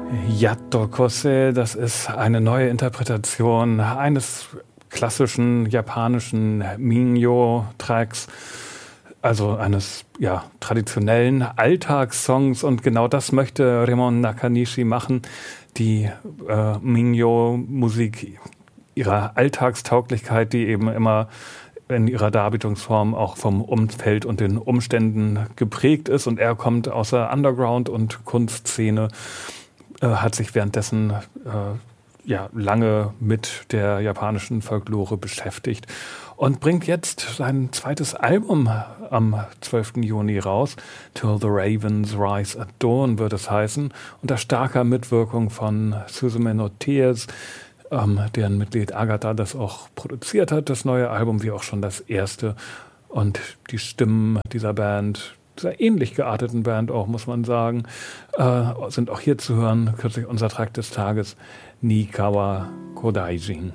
Yatto Kose, das ist eine neue Interpretation eines klassischen japanischen Minyo-Tracks, also eines traditionellen Alltagssongs. Und genau das möchte Remon Nakanishi machen, die Minyo-Musik ihrer Alltagstauglichkeit, die eben immer in ihrer Darbietungsform auch vom Umfeld und den Umständen geprägt ist. Und er kommt aus der Underground- und Kunstszene, hat sich währenddessen lange mit der japanischen Folklore beschäftigt und bringt jetzt sein zweites Album am 12. Juni raus. Till the Ravens Rise at Dawn wird es heißen, unter starker Mitwirkung von Suzume no Tears, deren Mitglied Agata das auch produziert hat, das neue Album, wie auch schon das erste. Und die Stimmen dieser Band, dieser ähnlich gearteten Band auch, muss man sagen, sind auch hier zu hören. Kürzlich unser Track des Tages, Nikawa Kodaijin.